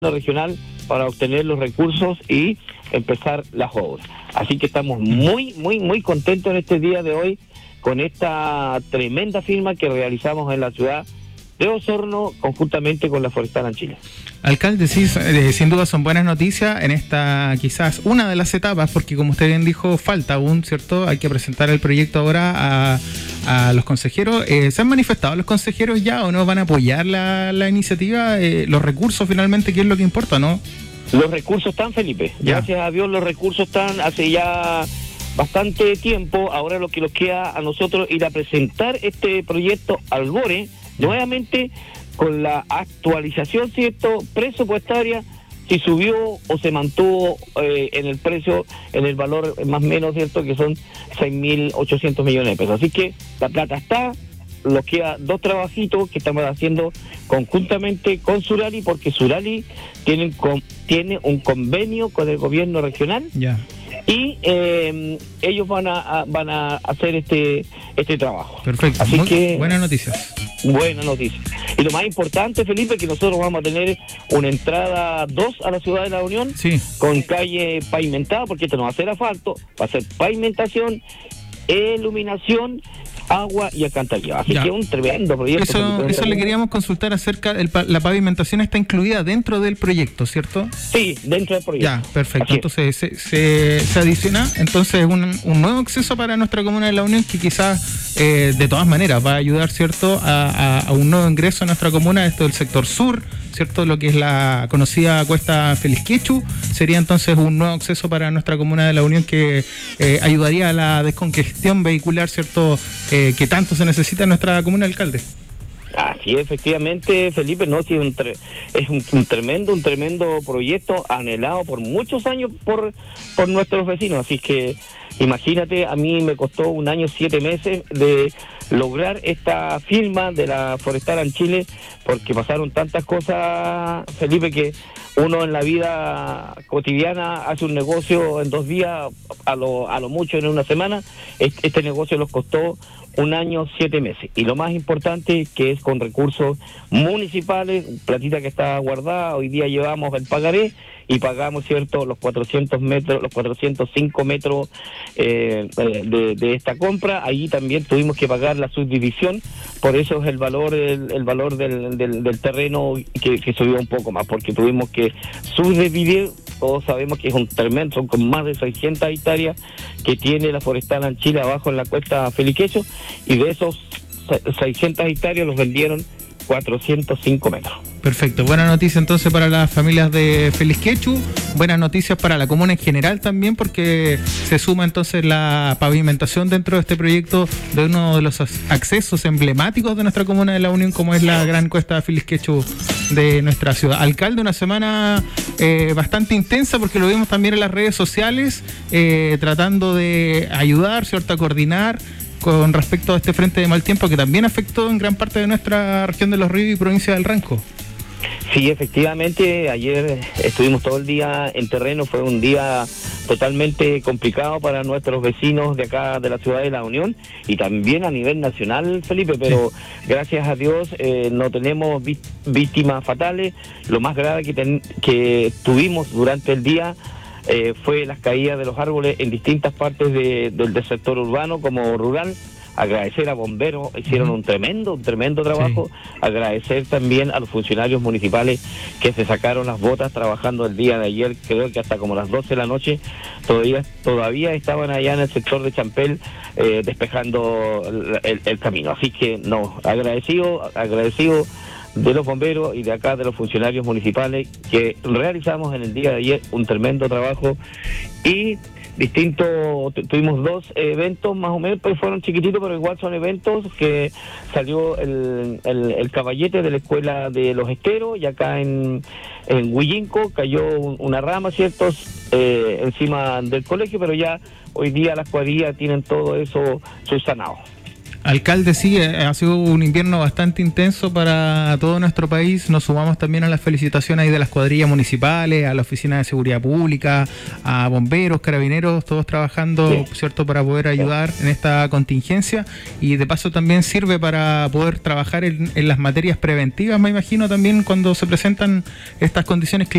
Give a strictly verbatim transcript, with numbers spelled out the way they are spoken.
regional para obtener los recursos y empezar las obras. Así que estamos muy, muy, muy contentos en este día de hoy con esta tremenda firma que realizamos en la ciudad de Osorno conjuntamente con la Forestal Anchile. Alcalde, sí, eh, sin duda son buenas noticias en esta quizás una de las etapas, porque como usted bien dijo, falta aún, ¿cierto? Hay que presentar el proyecto ahora a, a los consejeros. Eh, ¿Se han manifestado los consejeros ya o no? ¿Van a apoyar la, la iniciativa? Eh, los recursos finalmente, ¿qué es lo que importa, no? Los recursos están, Felipe. Ya. Gracias a Dios los recursos están hace ya bastante tiempo. Ahora lo que nos queda a nosotros ir a presentar este proyecto al BORE nuevamente con la actualización, ¿cierto?, presupuestaria, si subió o se mantuvo eh, en el precio, en el valor más o menos, ¿cierto?, que son seis mil ochocientos millones de pesos. Así que la plata está, nos queda dos trabajitos que estamos haciendo conjuntamente con Surali, porque Surali tiene, con, tiene un convenio con el gobierno regional. Ya. Y eh, ellos van a, a van a hacer este este trabajo. Perfecto. Así Muy que buenas noticias. Buena noticia. Y lo más importante, Felipe, que nosotros vamos a tener una entrada dos a la ciudad de La Unión, sí, con calle pavimentada, porque esto no va a ser asfalto, va a ser pavimentación, iluminación, agua y alcantarillado. Así ya. que un tremendo proyecto. Eso, eso le queríamos consultar acerca, el, la pavimentación está incluida dentro del proyecto, ¿cierto? Sí, dentro del proyecto. Ya, perfecto. Entonces se, se, se adiciona entonces un, un nuevo acceso para nuestra comuna de La Unión que quizás eh, de todas maneras va a ayudar, ¿cierto?, a, a, a un nuevo ingreso a nuestra comuna, esto del sector sur, ¿cierto?, lo que es la conocida Cuesta Feliz Quechu, sería entonces un nuevo acceso para nuestra comuna de La Unión que eh, ayudaría a la descongestión vehicular, ¿cierto?, eh, que tanto se necesita en nuestra comuna, alcalde. Así efectivamente, Felipe, no, sí, un tre- es un, un tremendo, un tremendo proyecto anhelado por muchos años por, por nuestros vecinos, así que imagínate, a mí me costó un año, siete meses de lograr esta firma de la Forestal Anchile, porque pasaron tantas cosas, Felipe, que uno en la vida cotidiana hace un negocio en dos días, a lo, a lo mucho en una semana. Este, este negocio nos costó un año, siete meses. Y lo más importante, que es con recursos municipales, platita que está guardada, hoy día llevamos el pagaré y pagamos, ¿cierto?, los cuatrocientos metros, los cuatrocientos cinco metros eh, de, de esta compra. Ahí también tuvimos que pagar la subdivisión, por eso es el valor el, el valor del, del, del terreno que, que subió un poco más, porque tuvimos que subdividir. Todos sabemos que es un tremendo, son con más de seiscientas hectáreas que tiene la Forestal Anchile abajo en la Cuesta Feliz Quechu, y de esos seiscientas hectáreas los vendieron cuatrocientos cinco metros. Perfecto, buena noticia entonces para las familias de Feliz Quechu, buenas noticias para la comuna en general también, porque se suma entonces la pavimentación dentro de este proyecto de uno de los accesos emblemáticos de nuestra comuna de La Unión, como es la gran Cuesta Feliz Quechu de nuestra ciudad. Alcalde, una semana eh, bastante intensa, porque lo vimos también en las redes sociales, eh, tratando de ayudar, ¿cierto?, a coordinar con respecto a este frente de mal tiempo que también afectó en gran parte de nuestra región de Los Ríos y provincia del Ranco. Sí, efectivamente, ayer estuvimos todo el día en terreno, fue un día totalmente complicado para nuestros vecinos de acá de la ciudad de La Unión y también a nivel nacional, Felipe, pero sí, gracias a Dios eh, no tenemos vi- víctimas fatales. Lo más grave que, ten- que tuvimos durante el día Eh, fue las caídas de los árboles en distintas partes de, del, del sector urbano como rural. Agradecer a bomberos, hicieron un tremendo, un tremendo trabajo. Sí. Agradecer también a los funcionarios municipales que se sacaron las botas trabajando el día de ayer, creo que hasta como las doce de la noche, todavía todavía estaban allá en el sector de Champel eh, despejando el, el, el camino. Así que no, agradecido, agradecido de los bomberos y de acá de los funcionarios municipales que realizamos en el día de ayer un tremendo trabajo. Y distintos, tuvimos dos eventos más o menos, pero fueron chiquititos, pero igual son eventos que salió el, el, el caballete de la escuela de Los Esteros, y acá en, en Huillinco cayó un, una rama, ¿cierto?, eh, encima del colegio, pero ya hoy día las cuadrillas tienen todo eso subsanado. Alcalde, sí, ha sido un invierno bastante intenso para todo nuestro país. Nos sumamos también a las felicitaciones ahí de las cuadrillas municipales, a la Oficina de Seguridad Pública, a bomberos, carabineros, todos trabajando, sí, ¿cierto?, para poder ayudar en esta contingencia, y de paso también sirve para poder trabajar en, en las materias preventivas, me imagino, también cuando se presentan estas condiciones climáticas.